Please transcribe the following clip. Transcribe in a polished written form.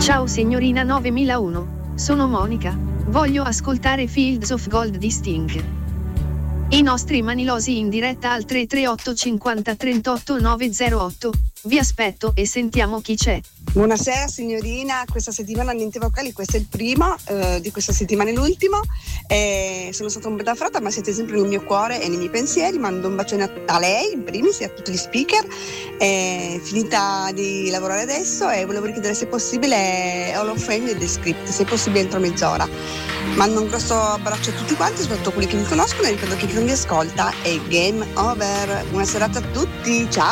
Ciao signorina 9001, sono Monica, voglio ascoltare Fields of Gold di Sting. I nostri manilosi in diretta al 338 50 38 908, vi aspetto e sentiamo chi c'è. Buonasera signorina, questa settimana niente vocali, questo è il primo di questa settimana e l'ultimo. Sono stata un po' affrontata, ma siete sempre nel mio cuore e nei miei pensieri. Mando un bacione a lei in primis e a tutti gli speaker. Finita di lavorare adesso e volevo richiedere se possibile Hall of Fame e The Script, se possibile entro mezz'ora. Mando un grosso abbraccio a tutti quanti, soprattutto quelli che mi conoscono, e ricordo che chi non mi ascolta è game over. Buona serata a tutti, ciao!